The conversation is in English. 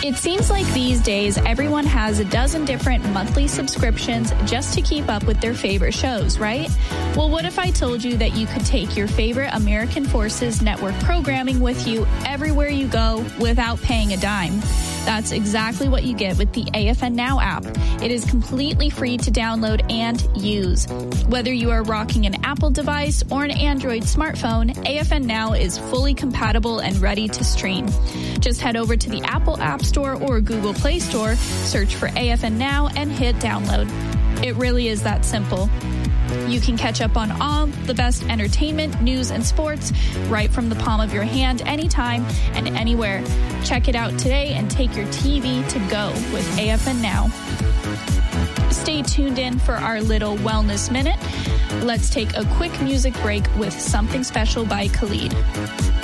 It seems like these days everyone has a dozen different monthly subscriptions just to keep up with their favorite shows, right? Well, what if I told you that you could take your favorite American Forces Network programming with you everywhere you go without paying a dime? That's exactly what you get with the AFN Now app. It is completely free to download and use. Whether you are rocking an Apple device or an Android smartphone, AFN Now is fully compatible and ready to stream. Just head over to the Apple App Store or Google Play Store, search for AFN Now, and hit download. It really is that simple. You can catch up on all the best entertainment, news, and sports right from the palm of your hand anytime and anywhere. Check it out today and take your TV to go with AFN Now. Stay tuned in for our little wellness minute. Let's take a quick music break with Something Special by Khalid.